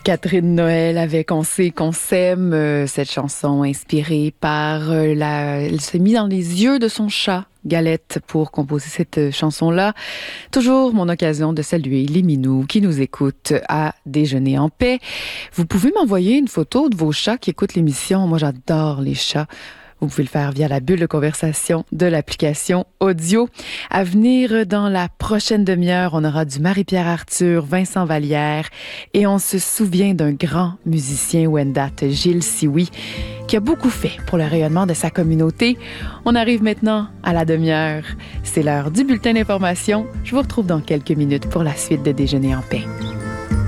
Catherine Noël avec On sait qu'on s'aime, cette chanson inspirée par elle s'est mise dans les yeux de son chat, Galette, pour composer cette chanson-là. Toujours mon occasion de saluer les minous qui nous écoutent à Déjeuner en paix. Vous pouvez m'envoyer une photo de vos chats qui écoutent l'émission. Moi, j'adore les chats. Vous pouvez le faire via la bulle de conversation de l'application audio. À venir dans la prochaine demi-heure, on aura du Marie-Pierre Arthur, Vincent Vallière et on se souvient d'un grand musicien Wendat, Gilles Sioui, qui a beaucoup fait pour le rayonnement de sa communauté. On arrive maintenant à la demi-heure. C'est l'heure du bulletin d'information. Je vous retrouve dans quelques minutes pour la suite de Déjeuner en paix.